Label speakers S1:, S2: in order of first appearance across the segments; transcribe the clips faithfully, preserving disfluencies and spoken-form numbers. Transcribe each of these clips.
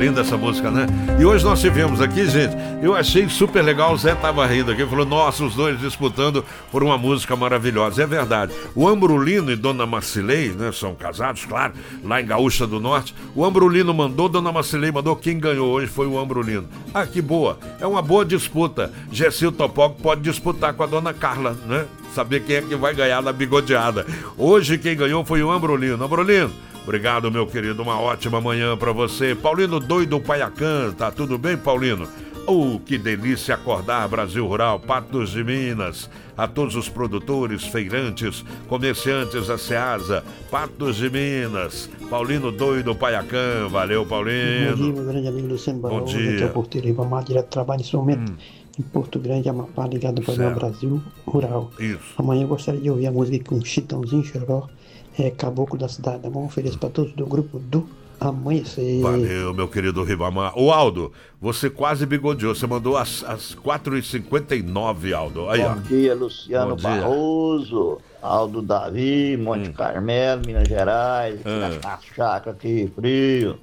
S1: Linda essa música, né? E hoje nós tivemos aqui, gente, eu achei super legal, o Zé tava rindo aqui, falou, nossa, os dois disputando por uma música maravilhosa. É verdade. O Ambrolino e Dona Marcilei, né, são casados, claro, lá em Gaúcha do Norte. O Ambrolino mandou, Dona Marcilei mandou, quem ganhou hoje foi o Ambrolino. Ah, que boa. É uma boa disputa. Gessil Topógrafo pode disputar com a Dona Carla, né? Saber quem é que vai ganhar na bigodeada. Hoje quem ganhou foi o Ambrolino. Ambrolino, obrigado, meu querido. Uma ótima manhã pra você. Paulino Doido Paiacã, tá tudo bem, Paulino? Oh, que delícia acordar, Brasil Rural, Patos de Minas. A todos os produtores, feirantes, comerciantes da Ceasa, Patos de Minas. Paulino Doido Paiacã, valeu, Paulino.
S2: Bom dia, meu grande amigo Luciano Barão.
S1: Bom dia.
S2: Aqui é o Porteiro Ribamar, direto do trabalho nesse momento. Hum. Em Porto Grande, Amapá, ligado ao programa Brasil Rural.
S1: Isso.
S2: Amanhã eu gostaria de ouvir a música com Chitãozinho Chororó, é Caboclo da Cidade. Tá bom? Ofereço para todos do grupo do Amanhecer.
S1: Valeu, meu querido Ribamar. O Aldo, você quase bigodeou. Você mandou às, às quatro e cinquenta e nove, Aldo. Aí,
S3: Bom
S1: ó.
S3: dia, Luciano
S1: Bom dia.
S3: Barroso, Aldo Davi, Monte
S1: hum.
S3: Carmelo, Minas Gerais,
S1: Ah.
S3: na chácara aqui, frio.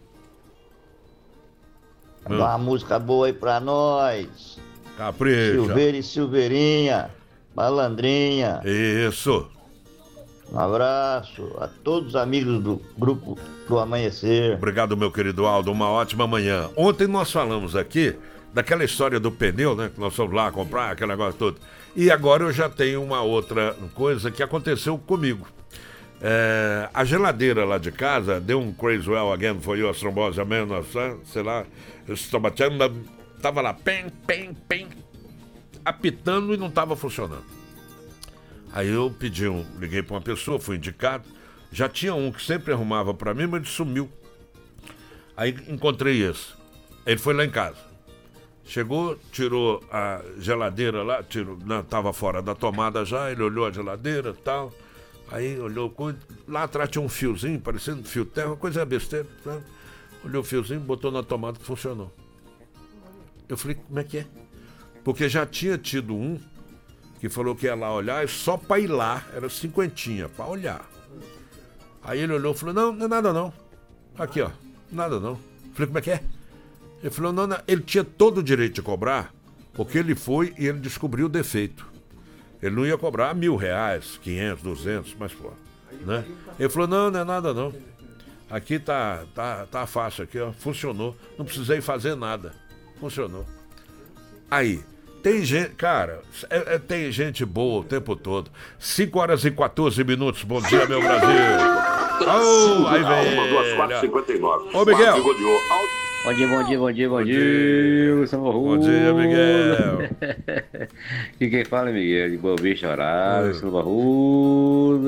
S3: Dá uma música boa aí pra nós.
S1: Capricha.
S3: Silveira e Silveirinha, Malandrinha.
S1: Isso.
S3: Um abraço a todos os amigos do grupo do Amanhecer.
S1: Obrigado, meu querido Aldo. Uma ótima manhã. Ontem nós falamos aqui daquela história do pneu, né? Que nós fomos lá comprar, aquele negócio todo. E agora eu já tenho uma outra coisa que aconteceu comigo. É, a geladeira lá de casa deu um crazy well again for you, trombose, sei lá, estomatando, tava lá, pem, pem, pem, apitando e não tava funcionando. Aí eu pedi um, liguei para uma pessoa, fui indicado, já tinha um que sempre arrumava para mim, mas ele sumiu. Aí encontrei esse, ele foi lá em casa, chegou, tirou a geladeira lá, tirou, não, tava fora da tomada já, ele olhou a geladeira e tal. Aí olhou, lá atrás tinha um fiozinho, parecendo fio terra, uma coisa besteira, sabe? Olhou o fiozinho, botou na tomada e funcionou. Eu falei, como é que é? Porque já tinha tido um que falou que ia lá olhar, e só para ir lá, era cinquentinha, para olhar. Aí ele olhou e falou, não, não é nada não. Aqui, ó, nada não. Eu falei, como é que é? Ele falou, não, não, ele tinha todo o direito de cobrar, porque ele foi e ele descobriu o defeito. Ele não ia cobrar mil reais, quinhentos, duzentos, mas pô, né? Ele falou, não, não é nada não. Aqui tá, tá, tá fácil aqui, ó, funcionou. Não precisei fazer nada. Funcionou. Aí, tem gente, cara, é, é, tem gente boa o tempo todo. cinco horas e quatorze minutos, bom dia, meu Brasil. Oh, aí vem. Ô, Miguel.
S4: Bom dia, bom dia, bom dia, bom dia, Luciano.
S1: Bom dia, Miguel.
S4: E quem fala é Miguel, de Boa Vista, Horário, Luciano Barroso.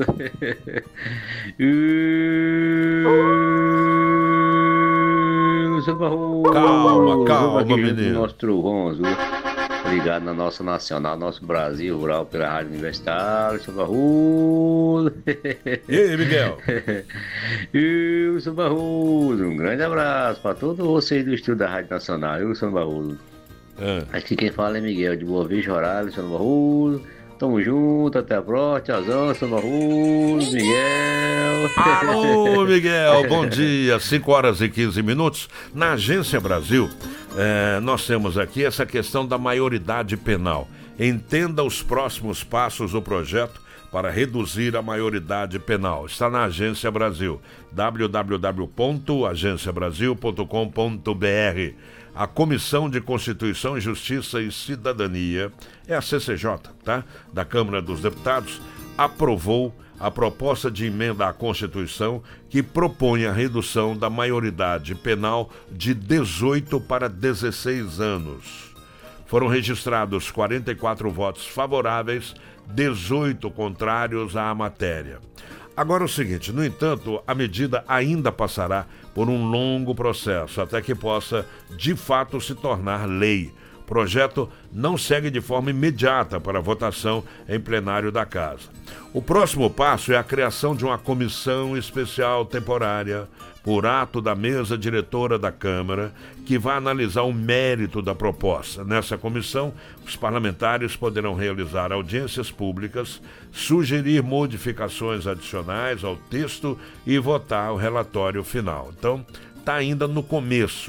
S4: Luciano Barroso.
S1: Calma, calma, menino.
S4: Nosso trovão azul, ligado na nossa nacional, nosso Brasil Rural, pela Rádio Universitária, Luciano Barroso.
S1: E aí, Miguel?
S4: E Luciano Barroso, um grande abraço para todos vocês do estúdio da Rádio Nacional, eu, Luciano Barroso.
S1: É.
S4: Aqui quem fala é Miguel, de Boa Vista, Horário, Luciano Barroso. Tamo junto, até a próxima, tchauzão, Luciano Barroso, Miguel.
S1: Alô, Miguel, bom dia, cinco horas e quinze minutos. Na Agência Brasil, é, nós temos aqui essa questão da maioridade penal. Entenda os próximos passos do projeto para reduzir a maioridade penal. Está na Agência Brasil, w w w ponto agência brasil ponto com ponto b r. A Comissão de Constituição, Justiça e Cidadania, é a C C J, tá? Da Câmara dos Deputados, aprovou a proposta de emenda à Constituição que propõe a redução da maioridade penal de dezoito para dezesseis anos. Foram registrados quarenta e quatro votos favoráveis, dezoito contrários à matéria. Agora é o seguinte, no entanto, a medida ainda passará por um longo processo, até que possa, de fato, se tornar lei. O projeto não segue de forma imediata para votação em plenário da Casa. O próximo passo é a criação de uma comissão especial temporária, por ato da mesa diretora da Câmara, que vai analisar o mérito da proposta. Nessa comissão, os parlamentares poderão realizar audiências públicas, sugerir modificações adicionais ao texto e votar o relatório final. Então, está ainda no começo,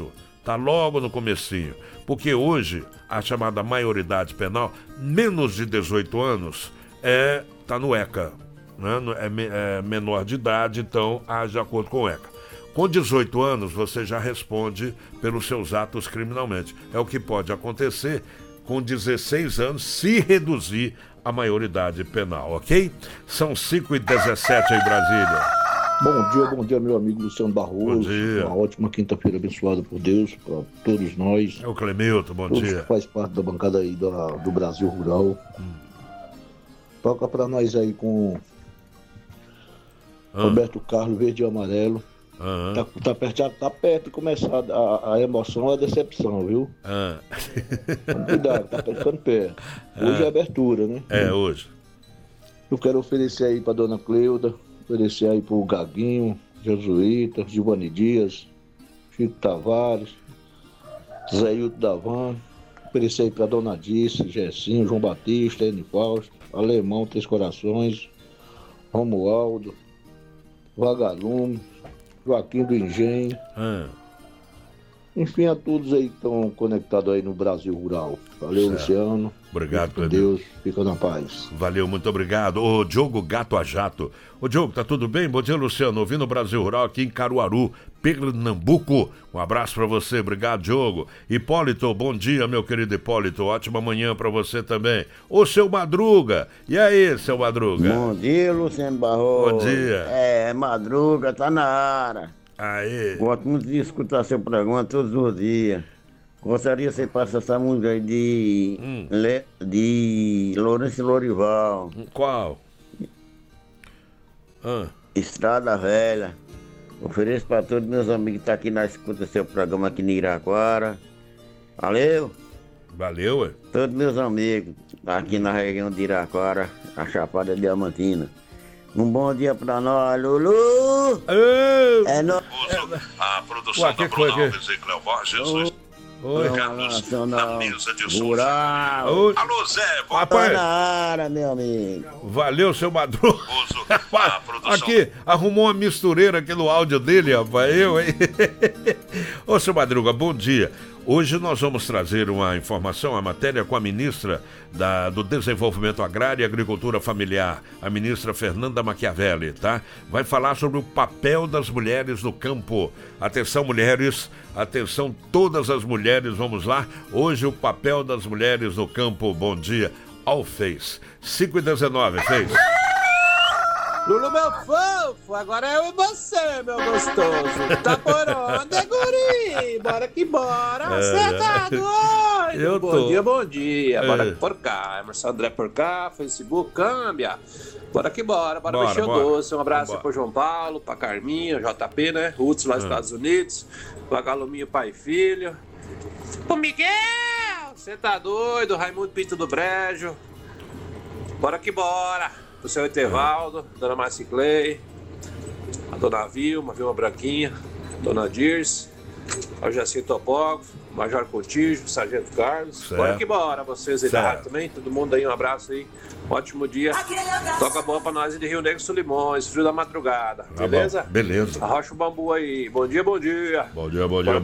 S1: Tá logo no comecinho. Porque hoje, a chamada maioridade penal, menos de dezoito anos, é, tá no ECA. Né? É, é menor de idade, então age de acordo com o ECA. Com dezoito anos, você já responde pelos seus atos criminalmente. É o que pode acontecer com dezesseis anos, se reduzir a maioridade penal, ok? São cinco e dezessete em Brasília.
S5: Bom dia, bom dia, meu amigo Luciano Barroso.
S1: Bom dia.
S5: Uma ótima quinta-feira abençoada por Deus, para todos nós.
S1: É o Clemilton, bom
S5: todos
S1: dia.
S5: Que faz parte da bancada aí da, do Brasil Rural. Hum. Toca para nós aí com ah. Roberto Carlos, verde e amarelo.
S1: Uhum.
S5: Tá, tá, perto, tá perto de começar a, a emoção e a decepção, viu?
S1: Uhum.
S5: Cuidado, tá ficando perto. Hoje é abertura, né?
S1: É, hoje.
S5: Eu quero oferecer aí pra dona Cleuda, oferecer aí pro Gaguinho, Jesuíta, Giovanni Dias, Chico Tavares, Zé Hilton Davan, oferecer aí pra dona Dice, Gessinho, João Batista, N. Fausto, Alemão, Três Corações, Romualdo, Vagalume, Joaquim do Engenho.
S1: Hum.
S5: Enfim, a todos aí que estão conectados aí no Brasil Rural. Valeu, certo. Luciano.
S1: Obrigado,
S5: com Deus, fica na paz.
S1: Valeu, muito obrigado. Ô, Diogo Gato a Jato. Ô, Diogo, tá tudo bem? Bom dia, Luciano. Ouvindo o Brasil Rural aqui em Caruaru, Pernambuco. Um abraço pra você, obrigado, Diogo. Hipólito, bom dia, meu querido Hipólito. Ótima manhã pra você também. Ô, seu Madruga. E aí, seu Madruga?
S6: Bom dia, Luciano Barroso.
S1: Bom dia.
S6: É, Madruga, tá na área.
S1: Aí.
S6: Gosto muito de escutar seu programa todos os dias. Gostaria que você passasse essa música aí de, hum. Le, de Lourenço Lorival.
S1: Qual? Ah.
S6: Estrada Velha. Ofereço para todos meus amigos que estão aqui na escuta do seu programa aqui em Iraquara. Valeu?
S1: Valeu, ué.
S6: Todos meus amigos aqui na região de Iraquara, a Chapada Diamantina. Um bom dia pra nós, Lulu!
S1: Ei.
S6: É no...
S1: A produção Ué, da Bruna Alves e Cleo Borges.
S6: Oi, Carlos, na mesa de rural.
S1: Alô, Zé,
S6: papai. Na área, meu amigo.
S1: Valeu, seu Madruga. Aqui, arrumou uma mistureira aqui no áudio dele, rapaz. Eu, hein? Ô, seu Madruga, bom dia. Hoje nós vamos trazer uma informação, a matéria com a ministra da, do Desenvolvimento Agrário e Agricultura Familiar, a ministra Fernanda Machiavelli, tá? Vai falar sobre o papel das mulheres no campo. Atenção, mulheres, atenção todas as mulheres, vamos lá. Hoje o papel das mulheres no campo. Bom dia ao Face. cinco e dezenove, Face.
S7: Lulu, meu fofo, agora é eu e você, meu gostoso. Tá por onde, guri? Bora que bora. Você é, tá doido?
S1: Eu
S7: bom
S1: tô.
S7: dia, bom dia.
S1: É.
S7: Bora por cá. Emerson André por cá, Facebook, câmbia. Bora que bora, bora, bora mexer o doce. Um abraço aí pro João Paulo, pra Carminha, J P, né? Roots lá nos é. Estados Unidos. Pra Galuminho, pai e filho. Pro Miguel! Você tá doido? Raimundo Pinto do Brejo. Bora que bora. O seu Etevaldo, a dona Marci Clay, a dona Vilma, Vilma Branquinha, a dona Dirce, o Jacinto Topógrafo, o Major Contígio, o Sargento Carlos. Certo. Bora que bora, vocês aí da rádio também, todo mundo aí, um abraço aí, ótimo dia. Toca boa pra nós de Rio Negro Solimões, frio da madrugada, beleza?
S1: Ah, beleza.
S7: Arrocha o bambu aí, bom dia, bom dia.
S1: Bom dia, bom dia.
S7: Bora